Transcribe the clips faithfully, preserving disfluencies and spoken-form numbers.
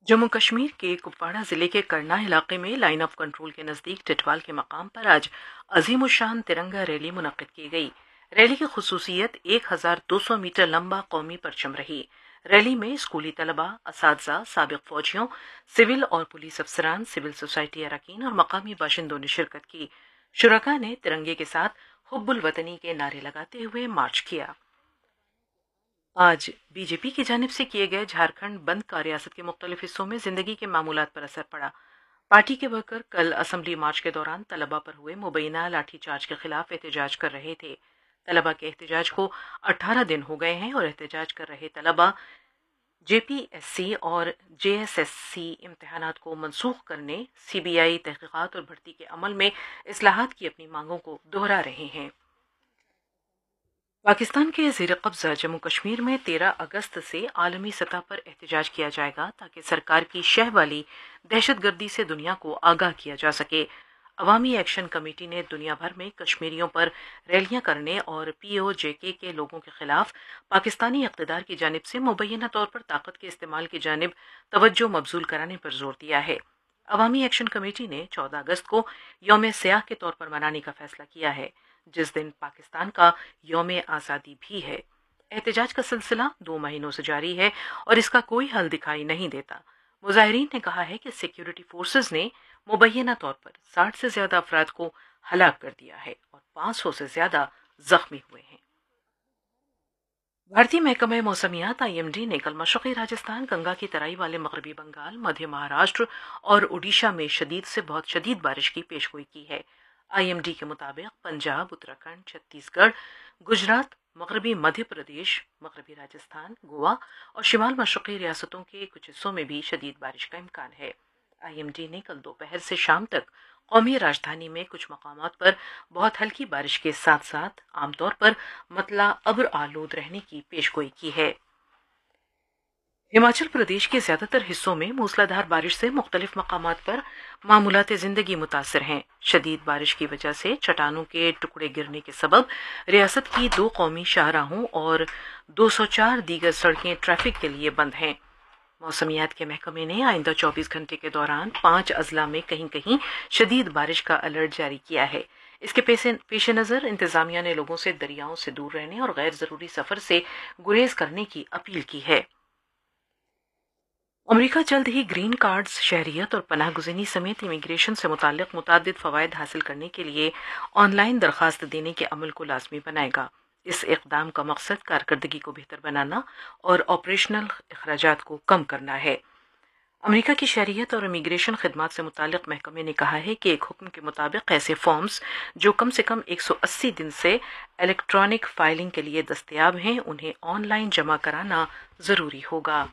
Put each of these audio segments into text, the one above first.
जम्मू कश्मीर के कुपवाड़ा जिले के करना इलाके में लाइन ऑफ कंट्रोल के नजदीक टिटवाल के मकाम पर आज अजीमुशान तिरंगा रैली मुनक्किद की गई। रैली की खुसूसियत एक हजार दो सौ मीटर लंबा कौमी परचम रही। रैली में स्कूली तलबा, असातिज़ा, साबिक फौजियों, सिविल और पुलिस अफसरान, सिविल सोसाइटी अरकान और मकामी बाशिंदों ने शिरकत की। शुरका ने तिरंगे के साथ हुब्बुल वतनी के नारे लगाते हुए मार्च किया। आज बीजेपी की जानिब से किए गए झारखंड बंद का रियासत के मुख्तलिफ हिस्सों में जिंदगी के मामूलात पर असर पड़ा। पार्टी के वर्कर कल असम्बली मार्च के दौरान तलबा पर हुए मुबैना लाठीचार्ज के खिलाफ एहतजाज कर रहे थे। तलबा के एहतजाज को अठारह दिन हो गए हैं और एहतजाज कर रहे तलबा जेपीएससी और जेएसएससी इम्तहानात को मनसूख करने, सीबीआई तहकीकात और भर्ती के अमल में इस्लाहात की अपनी मांगों को दोहरा रहे हैं। पाकिस्तान के ज़ेर कब्ज़ा जम्मू कश्मीर में तेरह अगस्त से आलमी सतह पर एहतजाज किया जाएगा ताकि सरकार की शह वाली दहशतगर्दी से दुनिया को आगाह किया जा सके। अवामी एक्शन कमेटी ने दुनिया भर में कश्मीरियों पर रैलियां करने और पीओजेके के लोगों के खिलाफ पाकिस्तानी इक़्तिदार की जानिब से मुबैना तौर पर ताकत के इस्तेमाल की जानिब तवज्जो मबजूल कराने पर जोर दिया है। अवामी एक्शन कमेटी ने चौदह अगस्त को यौम स्याह के तौर पर मनाने का फैसला किया है, जिस दिन पाकिस्तान का यौम आज़ादी भी है। एहतजाज का सिलसिला दो महीनों से जारी है और इसका कोई हल दिखाई नहीं देता। मुजाहिरीन ने कहा है कि सिक्योरिटी फोर्सेस ने मुबैना तौर पर साठ से ज्यादा अफराद को हलाक कर दिया है और पाँच सौ से ज्यादा जख्मी हुए हैं। भारतीय महकमा मौसमियात आई एम डी ने कल मशरक़ी राजस्थान, गंगा की तराई वाले मगरबी बंगाल, मध्य महाराष्ट्र और उड़ीसा में शदीद से बहुत शदीद बारिश की पेशगोई की है। आई एम डी के मुताबिक पंजाब, उत्तराखंड, छत्तीसगढ़, गुजरात, मगरबी मध्य प्रदेश, मगरबी राजस्थान, गोवा और शिमाल मशरक़ी रियासतों के कुछ हिस्सों में भी शदीद बारिश का इम्कान है। आई एम डी ने कल दोपहर से शाम तक कौमी राजधानी में कुछ मकामात पर बहुत हल्की बारिश के साथ साथ आमतौर पर मतला अब्र आलूद रहने की पेशगोई की है। हिमाचल प्रदेश के ज्यादातर हिस्सों में मूसलाधार बारिश से मुख्तलिफ मकामात पर मामूलात जिंदगी मुतासर हैं। शदीद बारिश की वजह से चट्टानों के टुकड़े गिरने के सबब रियासत की दो कौमी शाहराहों और दो सौ चार दीगर सड़कें ट्रैफिक के लिए बंद हैं। मौसमियात के महकमे ने आइंदा चौबीस घंटे के दौरान पांच अजला में कहीं कहीं शदीद बारिश का अलर्ट जारी किया है। इसके पेश नज़र इंतजामिया ने लोगों से दरियाओं से दूर रहने और गैर जरूरी सफर से गुरेज करने की अपील की है। अमेरिका जल्द ही ग्रीन कार्ड्स, शहरियत और पनाह गुज़ीनी समेत इमिग्रेशन से मुताल्लिक़ मुताद्दिद फ़वाइद हासिल करने के लिए ऑनलाइन दरख्वास्त देने के अमल को लाजमी बनाएगा। इस इक़दाम का मकसद कारकर्दगी को बेहतर बनाना और ऑपरेशनल अखराजात को कम करना है। अमेरिका की शहरियत और इमिग्रेशन खिदमात से मुताल्लिक़ महकमे ने कहा है कि एक हुक्म के मुताबिक ऐसे फॉर्म्स जो कम से कम एक सौ अस्सी दिन से इलेक्ट्रॉनिक फाइलिंग के लिए दस्तयाब हैं, उन्हें ऑनलाइन जमा कराना ज़रूरी होगा।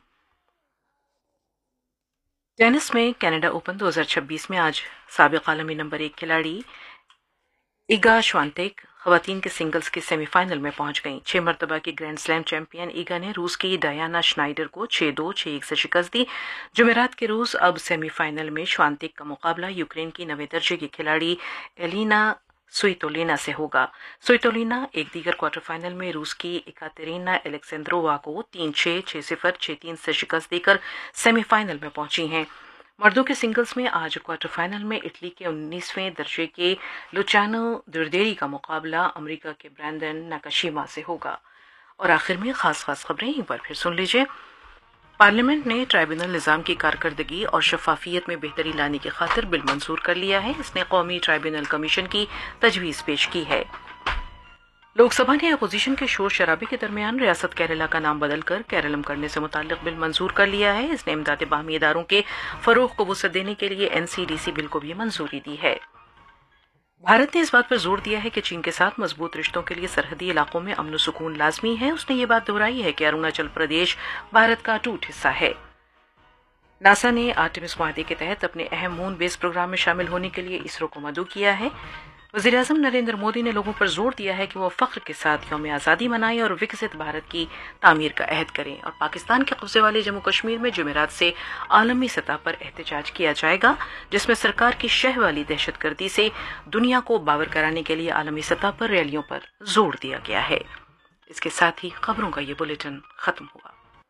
टेनिस में कनाडा ओपन दो हज़ार छब्बीस में आज साबिक आलमी नंबर एक खिलाड़ी ईगा श्वांतेक खवातीन के सिंगल्स के सेमीफाइनल में पहुंच गईं। छह मरतबा की ग्रैंड स्लैम चैंपियन ईगा ने रूस की डायना श्नाइडर को छह दो, छह एक से शिकस्त दी। जुमेरात के रोज अब सेमीफाइनल में श्वांतेक का मुकाबला यूक्रेन की नवे दर्जे की खिलाड़ी एलिना स्वितोलिना से होगा। स्वितोलिना एक दीगर क्वार्टर फाइनल में रूस की एकातेरिना एलेक्सेंद्रोवा को तीन छह, छह सिफर, छह तीन से शिकस्त देकर सेमीफाइनल में पहुंची हैं। मर्दों के सिंगल्स में आज क्वार्टर फाइनल में इटली के उन्नीसवें दर्जे के लुचानो दिर्देरी का मुकाबला अमेरिका के ब्रैंडन नाकाशिमा से होगा। और आखिर में खास खास खबरें एक बार फिर सुन लीजिए। पार्लियामेंट ने ट्राइब्यूनल निज़ाम की कारकर्दगी और शफाफियत में बेहतरी लाने की खातिर बिल मंजूर कर लिया है। इसने कौमी ट्राइब्यूनल कमीशन की तजवीज़ पेश की है। लोकसभा ने अपोजिशन के शोर शराबे के दरमियान रियासत केरला का नाम बदलकर केरलम करने से मुताल्लिक बिल मंजूर कर लिया है। इसने इमदाद बाहमी इदारों के फरोग को वुसअत देने के लिए एनसीडीसी बिल को भी मंजूरी दी है। भारत ने इस बात पर जोर दिया है कि चीन के साथ मजबूत रिश्तों के लिए सरहदी इलाकों में अमन सुकून लाजमी है। उसने ये बात दोहराई है कि अरुणाचल प्रदेश भारत का अटूट हिस्सा है। नासा ने आर्टेमिस माहदे के तहत अपने अहम मून बेस प्रोग्राम में शामिल होने के लिए इसरो को मदऊ किया है। वज़ीर आज़म नरेंद्र मोदी ने लोगों पर जोर दिया है कि वो फख्र के साथ यौम आज़ादी मनाएं और विकसित भारत की तामीर का अहद करें। और पाकिस्तान के कब्जे वाले जम्मू कश्मीर में जुमेरात से आलमी सतह पर एहतजाज किया जाएगा, जिसमें सरकार की शह वाली दहशतगर्दी से दुनिया को बावर कराने के लिए आलमी सतह पर रैलियों पर जोर दिया गया है। इसके साथ ही खबरों का ये बुलेटिन खत्म हुआ।